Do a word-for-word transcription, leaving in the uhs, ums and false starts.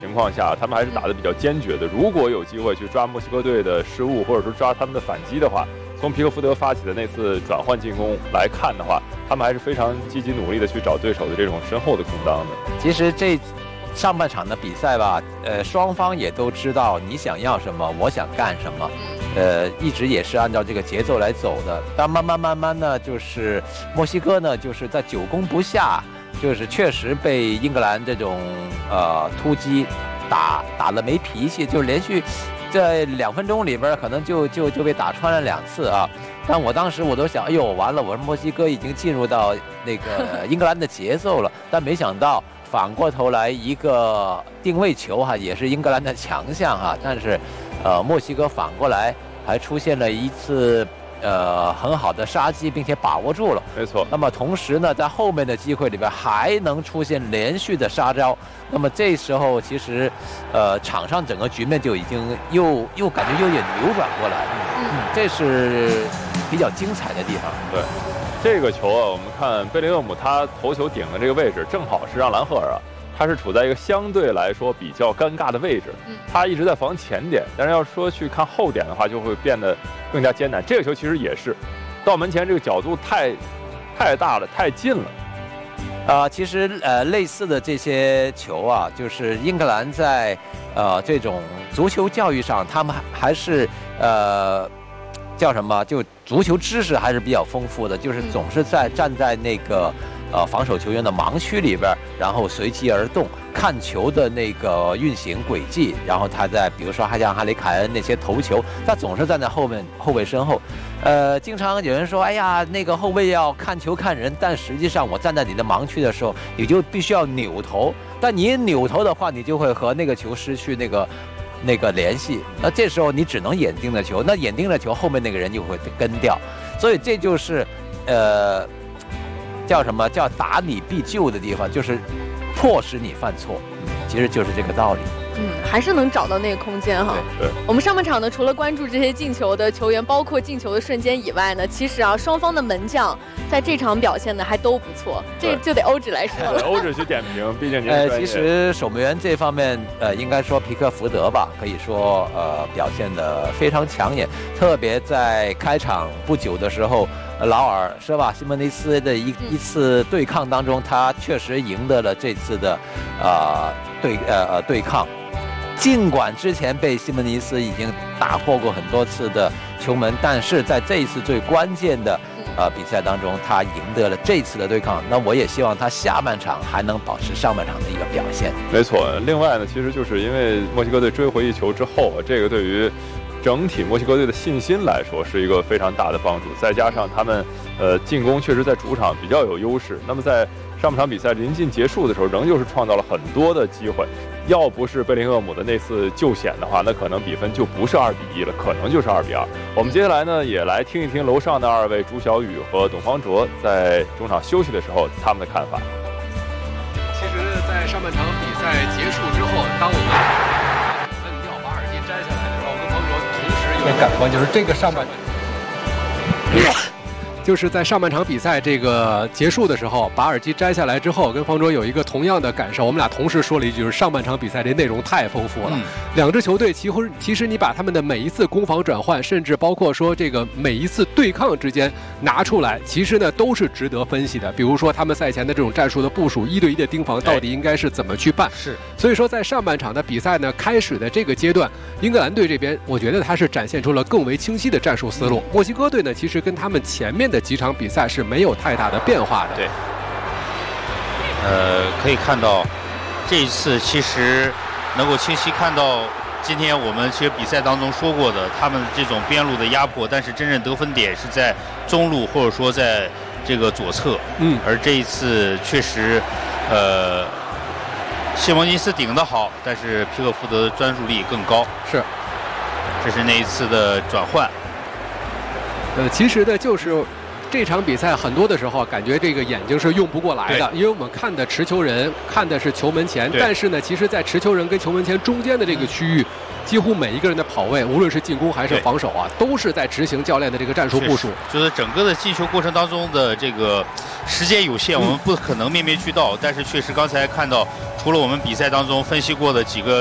情况下，他们还是打得比较坚决的。如果有机会去抓墨西哥队的失误，或者说抓他们的反击的话，从皮克福德发起的那次转换进攻来看的话，他们还是非常积极努力的去找对手的这种身后的空当的。 其实这上半场的比赛吧，呃，双方也都知道你想要什么，我想干什么，呃，一直也是按照这个节奏来走的。但慢慢慢慢呢，就是墨西哥呢，就是在久攻不下。就是确实被英格兰这种呃突击打打了没脾气，就连续在两分钟里边可能就就就被打穿了两次啊。但我当时我都想，哎呦完了，我说墨西哥已经进入到那个英格兰的节奏了，但没想到反过头来一个定位球哈，也是英格兰的强项哈，但是呃墨西哥反过来还出现了一次。呃，很好的杀机，并且把握住了， 没错。 那么同时呢，在后面的机会里边还能出现连续的杀招，那么这时候其实，呃，场上整个局面就已经又又感觉有点扭转过来了，嗯，这是比较精彩的地方。 对，这个球啊，我们看贝林厄姆他头球顶的这个位置，正好是让兰赫尔啊。他是处在一个相对来说比较尴尬的位置，他一直在防前点，但是要说去看后点的话，就会变得更加艰难。这个球其实也是，到门前这个角度太太大了，太近了。 啊、呃，其实呃类似的这些球啊，就是英格兰在呃这种足球教育上，他们还是呃叫什么，就足球知识还是比较丰富的，就是总是在站在那个。呃，防守球员的盲区里边，然后随机而动，看球的那个运行轨迹，然后他在比如说还像哈里凯恩那些头球，他总是站在后面后卫身后。呃，经常有人说，哎呀，那个后卫要看球看人，但实际上我站在你的盲区的时候，你就必须要扭头，但你扭头的话，你就会和那个球失去那个那个联系，那这时候你只能眼盯着球，那眼盯着球，后面那个人就会跟掉，所以这就是呃。叫什么叫打你必救的地方，就是迫使你犯错，其实就是这个道理。 嗯，还是能找到那个空间哈。 对， 我们上半场呢，除了关注这些进球的球员，包括进球的瞬间以外呢，其实啊，双方的门将在这场表现呢还都不错，这就得欧指来说了。 欧指去点评，毕竟您呃，其实守门员这方面，呃，应该说皮克福德吧，可以说呃表现得非常抢眼，特别在开场不久的时候。劳尔是吧？西门尼斯的一一次对抗当中，他确实赢得了这次的，呃对呃呃对抗。尽管之前被西门尼斯已经打破过很多次的球门，但是在这一次最关键的呃比赛当中，他赢得了这次的对抗。那我也希望他下半场还能保持上半场的一个表现。 没错。另外呢，其实就是因为墨西哥队追回一球之后，这个对于。整体墨西哥队的信心来说是一个非常大的帮助，再加上他们呃进攻确实在主场比较有优势，那么在上半场比赛临近结束的时候，仍旧是创造了很多的机会。要不是贝林厄姆的那次救险的话，那可能比分就不是二比一了，可能就是二比二。我们接下来呢，也来听一听楼上的二位朱晓宇和董方卓在中场休息的时候他们的看法。 其实，在上半场比赛结束之后，当我们的感官就是这个上半，就是在上半场比赛这个结束的时候，把耳机摘下来之后，跟方卓有一个同样的感受。我们俩同时说了一句，就是上半场比赛这内容太丰富了。嗯、两支球队其实其实你把他们的每一次攻防转换，甚至包括说这个每一次对抗之间拿出来，其实呢都是值得分析的。比如说他们赛前的这种战术的部署，一对一的盯防到底应该是怎么去办？ 是。 所以说在上半场的比赛呢开始的这个阶段，英格兰队这边我觉得他是展现出了更为清晰的战术思路。嗯、墨西哥队呢其实跟他们前面的几场比赛是没有太大的变化的。 对，呃，可以看到这一次其实能够清晰看到，今天我们其实比赛当中说过的，他们这种边路的压迫，但是真正得分点是在中路或者说在这个左侧。 嗯， 而这一次确实，呃，谢蒙尼斯顶得好，但是皮克福德的专注力更高。 是， 这是那一次的转换。 呃，其实呢，就是这场比赛很多的时候，感觉这个眼睛是用不过来的，因为我们看的持球人看的是球门前，但是呢，其实，在持球人跟球门前中间的这个区域，几乎每一个人的跑位，无论是进攻还是防守啊，都是在执行教练的这个战术部署。 就是整个的进球过程当中的这个时间有限，我们不可能面面俱到。但是确实刚才看到，除了我们比赛当中分析过的几个